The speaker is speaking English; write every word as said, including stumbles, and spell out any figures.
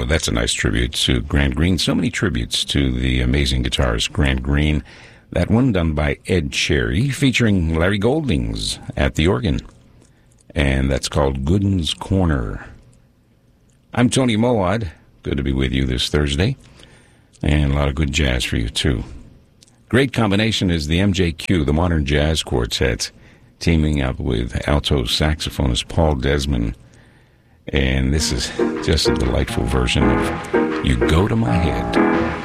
that's a nice tribute to Grant Green. So many tributes to the amazing guitarist Grant Green. That one done by Ed Cherry, featuring Larry Goldings at the organ. And that's called Gooden's Corner. I'm Tony Mowat. Good to be with you this Thursday. And a lot of good jazz for you, too. Great combination is the M J Q, the Modern Jazz Quartet, teaming up with alto saxophonist Paul Desmond. And this is just a delightful version of You Go to My Head.